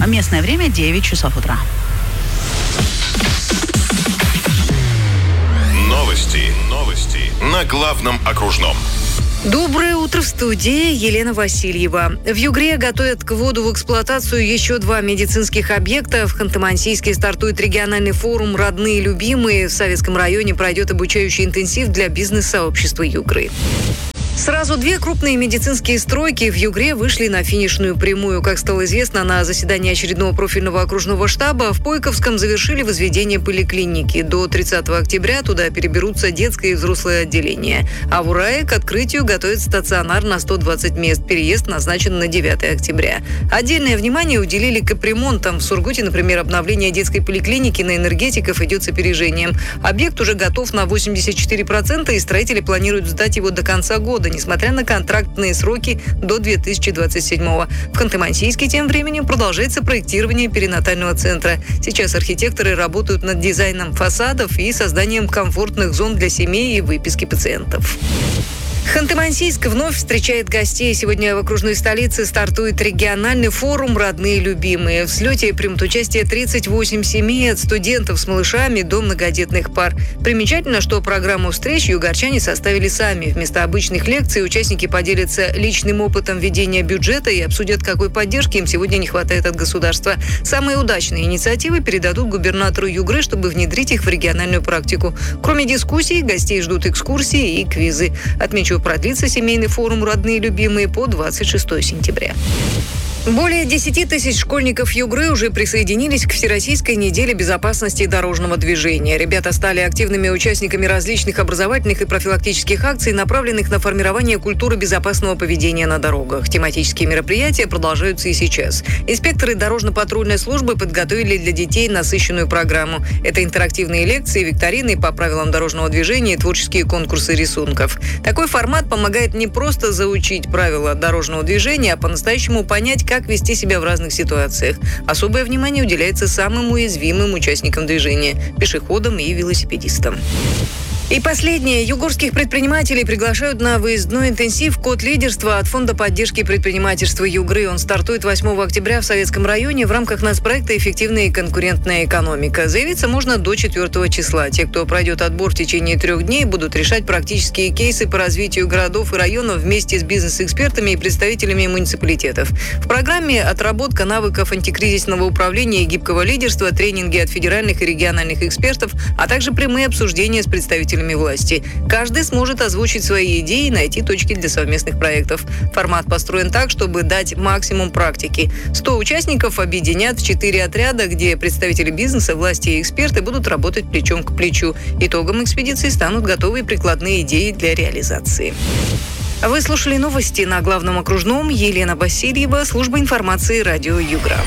Местное время 9 часов утра. Новости на главном окружном. Доброе утро, в студии Елена Васильева. В Югре готовят к вводу в эксплуатацию еще 2 медицинских объекта. В Ханты-Мансийске стартует региональный форум «Родные и любимые». В Советском районе пройдет обучающий интенсив для бизнес-сообщества Югры. Сразу 2 крупные медицинские стройки в Югре вышли на финишную прямую. Как стало известно, на заседании очередного профильного окружного штаба в Пойковском завершили возведение поликлиники. До 30 октября туда переберутся детское и взрослое отделение. А в Урае к открытию готовят стационар на 120 мест. Переезд назначен на 9 октября. Отдельное внимание уделили капремонтам. В Сургуте, например, обновление детской поликлиники на энергетиков идет с опережением. Объект уже готов на 84%, и строители планируют сдать его до конца года, несмотря на контрактные сроки до 2027-го. В Ханты-Мансийске тем временем продолжается проектирование перинатального центра. Сейчас архитекторы работают над дизайном фасадов и созданием комфортных зон для семей и выписки пациентов. Ханты-Мансийск вновь встречает гостей. Сегодня в окружной столице стартует региональный форум «Родные и любимые». В слете примут участие 38 семей, от студентов с малышами до многодетных пар. Примечательно, что программу встреч югорчане составили сами. Вместо обычных лекций участники поделятся личным опытом ведения бюджета и обсудят, какой поддержки им сегодня не хватает от государства. Самые удачные инициативы передадут губернатору Югры, чтобы внедрить их в региональную практику. Кроме дискуссий, гостей ждут экскурсии и квизы. Отмечу, продлится семейный форум «Родные и любимые» по 26 сентября. Более 10 тысяч школьников Югры уже присоединились к Всероссийской неделе безопасности дорожного движения. Ребята стали активными участниками различных образовательных и профилактических акций, направленных на формирование культуры безопасного поведения на дорогах. Тематические мероприятия продолжаются и сейчас. Инспекторы дорожно-патрульной службы подготовили для детей насыщенную программу. Это интерактивные лекции, викторины по правилам дорожного движения и творческие конкурсы рисунков. Такой формат помогает не просто заучить правила дорожного движения, а по-настоящему понять, как вести себя в разных ситуациях. Особое внимание уделяется самым уязвимым участникам движения – пешеходам и велосипедистам. И последнее. Югорских предпринимателей приглашают на выездной интенсив «Код лидерства» от Фонда поддержки предпринимательства Югры. Он стартует 8 октября в Советском районе в рамках нацпроекта «Эффективная и конкурентная экономика». Заявиться можно до 4 числа. Те, кто пройдет отбор в течение 3 дней, будут решать практические кейсы по развитию городов и районов вместе с бизнес-экспертами и представителями муниципалитетов. В программе отработка навыков антикризисного управления и гибкого лидерства, тренинги от федеральных и региональных экспертов, а также прямые обсуждения с представителями власти. Каждый сможет озвучить свои идеи и найти точки для совместных проектов. Формат построен так, чтобы дать максимум практики. 100 участников объединят в 4 отряда, где представители бизнеса, власти и эксперты будут работать плечом к плечу. Итогом экспедиции станут готовые прикладные идеи для реализации. Вы слушали новости на главном окружном. Елена Васильева, служба информации радио Югра.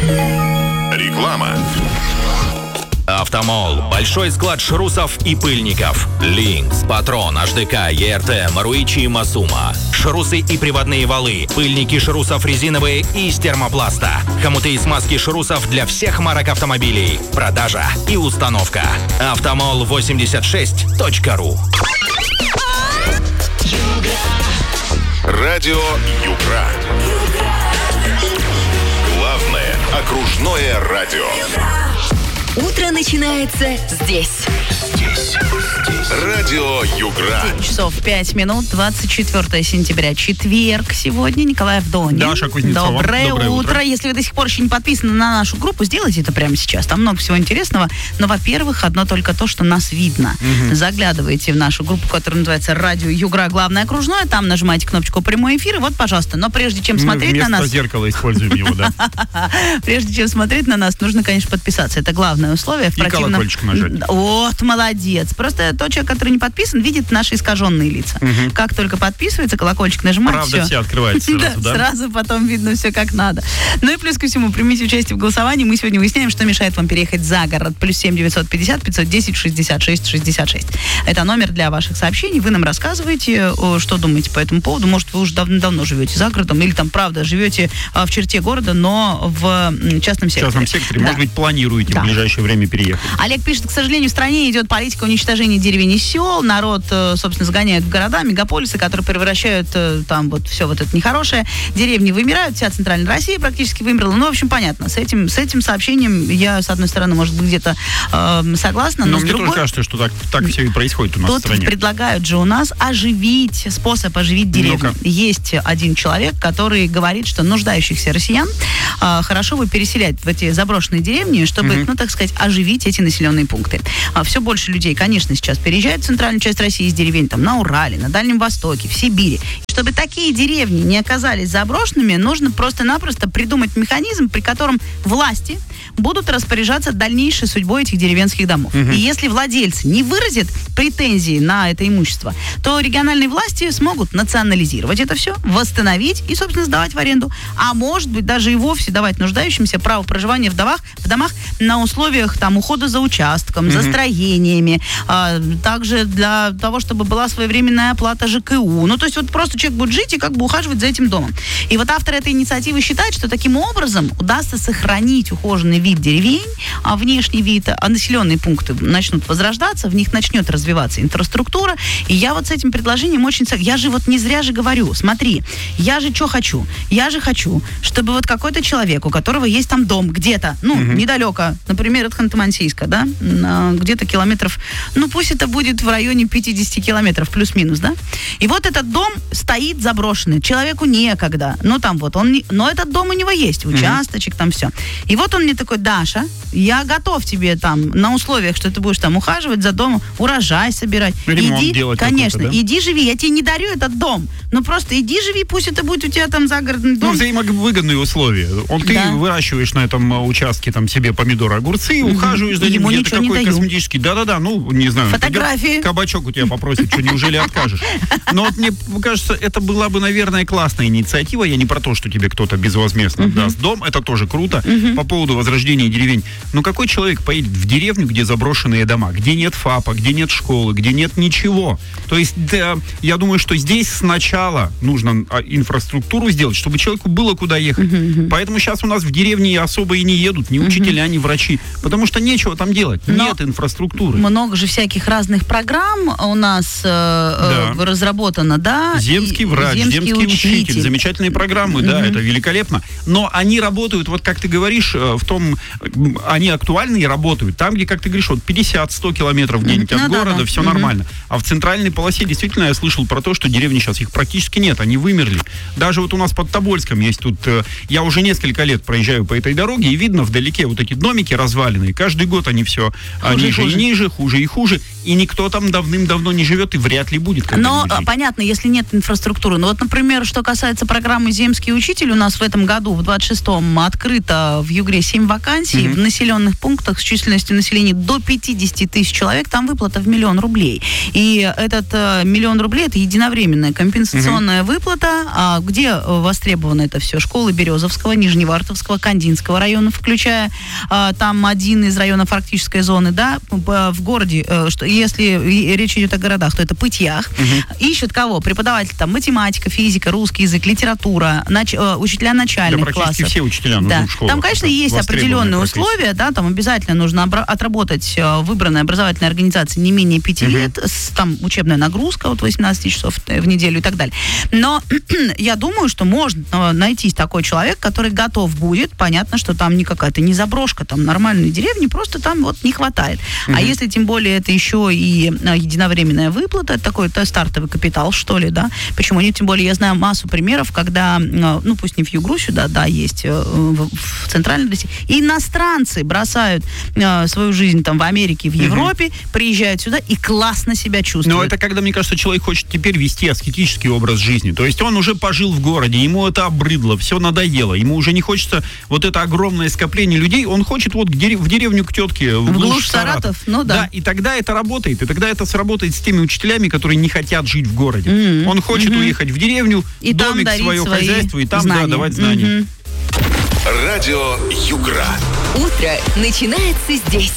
Реклама. Автомол. Большой склад шрусов и пыльников. Линкс, Патрон, HDK, ERT, Маруичи и Масума. Шрусы и приводные валы. Пыльники шрусов резиновые и из термопласта. Хомуты и смазки шрусов для всех марок автомобилей. Продажа и установка. Автомол86.ру. Радио Югра. Главное окружное радио. Утро начинается здесь. Радио Югра. 9 часов 5 минут, 24 сентября, четверг. Сегодня Николай Авдонин. Даша Кузнецова. Доброе утро. Если вы до сих пор еще не подписаны на нашу группу, сделайте это прямо сейчас. Там много всего интересного. Но, во-первых, одно только то, что нас видно. Заглядывайте в нашу группу, которая называется «Радио Югра. Главное окружное». Там нажимаете кнопочку «Прямой эфир». И вот, пожалуйста. Но прежде чем смотреть на нас... Вместо зеркала используем его, да. Прежде чем смотреть на нас, нужно, конечно, подписаться. Это главное условие. И колокольчик нажать. Вот, молодец. Просто тот человек, который не подписан, видит наши искаженные лица. Как только подписывается, колокольчик нажимает, правда, все открывается сразу, да? Сразу потом видно все как надо. Ну и плюс ко всему, примите участие в голосовании. Мы сегодня выясняем, что мешает вам переехать за город. +7 950 510 66 66. Это номер для ваших сообщений. Вы нам рассказываете, что думаете по этому поводу. Может, вы уже давно живете за городом, или там, правда, живете в черте города, но в частном секторе. В частном секторе. Да. Может быть, планируете в ближайшее время переехать. Олег пишет, к сожалению, в стране идет политика политика уничтожения деревень и сел. Народ, собственно, сгоняют в города, мегаполисы, которые превращают там вот все вот это нехорошее. Деревни вымирают, вся центральная Россия практически вымерла. Ну, в общем, понятно. С этим сообщением я, с одной стороны, может быть, где-то согласна, но с мне другой... тоже кажется, что так все и происходит у нас в стране. Тут предлагают же у нас способ оживить деревню. Ну-ка. Есть один человек, который говорит, что нуждающихся россиян хорошо бы переселять в эти заброшенные деревни, чтобы, так сказать, оживить эти населенные пункты. Все больше людей, конечно, сейчас переезжают в центральную часть России из деревень, там, на Урале, на Дальнем Востоке, в Сибири. Чтобы такие деревни не оказались заброшенными, нужно просто-напросто придумать механизм, при котором власти будут распоряжаться дальнейшей судьбой этих деревенских домов. И если владельцы не выразят претензии на это имущество, то региональные власти смогут национализировать это все, восстановить и, собственно, сдавать в аренду. А может быть, даже и вовсе давать нуждающимся право проживания в домах на условиях там ухода за участком, за строениями, также для того, чтобы была своевременная оплата ЖКУ. Ну, то есть вот просто человек будет жить и как бы ухаживать за этим домом. И вот автор этой инициативы считает, что таким образом удастся сохранить ухоженный вид деревень, внешний вид, населенные пункты начнут возрождаться, в них начнет развиваться инфраструктура. И я вот с этим предложением очень... Я же вот не зря же говорю, смотри, я же что хочу? Я же хочу, чтобы вот какой-то человек, у которого есть там дом где-то, недалеко, например, от Ханты-Мансийска, да, где-то километров, пусть это будет в районе 50 километров, плюс-минус, да, и вот этот дом стоит заброшенный, человеку некогда, но этот дом у него есть, участочек, там все. И вот он мне такой: Даша, я готов тебе там на условиях, что ты будешь там ухаживать за домом, урожай собирать. Ремонт иди, делать, конечно, да? Иди живи, я тебе не дарю этот дом, просто иди живи, пусть это будет у тебя там загородный дом. Взаимовыгодные условия. Ты выращиваешь на этом участке там себе помидоры, огурцы, ухаживаешь за ним, где-то какой косметический. Да-да-да, не знаю. Фотографии. Кабачок у тебя попросит, что неужели откажешь? Но вот мне кажется, это была бы, наверное, классная инициатива. Я не про то, что тебе кто-то безвозмездно даст дом, это тоже круто. По поводу возрождения деревень. Но какой человек поедет в деревню, где заброшенные дома, где нет ФАПа, где нет школы, где нет ничего? То есть, я думаю, что здесь сначала нужно инфраструктуру сделать, чтобы человеку было куда ехать. Поэтому сейчас у нас в деревне особо и не едут ни учителя, ни врачи, потому что нечего там делать, нет инфраструктуры. Много же всяких разных программ у нас разработано, да? Земский врач, земский учитель, замечательные программы, да, это великолепно. Но они работают, вот как ты говоришь, они актуальны и работают. Там, где, как ты говоришь, 50-100 километров где-нибудь от города, все нормально. А в центральной полосе действительно я слышал про то, что деревни сейчас, их практически нет, они вымерли. Даже вот у нас под Тобольском есть тут, я уже несколько лет проезжаю по этой дороге, и видно вдалеке вот эти домики разваленные. Каждый год они все ниже и ниже, хуже и хуже. И никто там давным-давно не живет и вряд ли будет. Но понятно, если нет инфраструктуры. Ну вот, например, что касается программы «Земский учитель», у нас в этом году, в 26-м, открыто в Югре 7 вакансий в населенных пунктах с численностью населения до 50 тысяч человек. Там выплата в 1 000 000 рублей. И этот 1 000 000 рублей — это единовременная компенсационная выплата, где востребовано это все. Школы Березовского, Нижневартовского, Кандинского района, включая там один из районов арктической зоны, да, в городе, что если речь идет о городах, то это Пытьях. Ищут кого? Преподаватели там математика, физика, русский язык, литература, учителя начальных классов. Практически все учителя нужны в школах. Там, конечно, есть определенные условия, да, там обязательно нужно отработать выбранной образовательной организации не менее 5 лет, там учебная нагрузка от 18 часов в неделю и так далее. Но я думаю, что можно найти такой человек, который готов будет. Понятно, что там не какая-то не заброшка, там нормальные деревни, просто там вот не хватает. А если тем более это еще и единовременная выплата, это такой-то стартовый капитал, что ли, да? Почему нет? Тем более я знаю массу примеров, когда, пусть не в Югру сюда, да, есть в Центральной России, и иностранцы бросают свою жизнь там в Америке, в Европе, приезжают сюда и классно себя чувствуют. Но это когда, мне кажется, человек хочет теперь вести аскетический образ жизни. То есть он уже пожил в городе, ему это обрыдло, все надоело, ему уже не хочется вот это огромное скопление людей, он хочет вот в деревню к тетке, в глушь Саратов. Ну да. Да, и тогда это работает, и тогда это сработает с теми учителями, которые не хотят жить в городе. Он хочет уехать в деревню, и домик, свое хозяйство, и там давать знания. Радио Югра. Утро начинается здесь.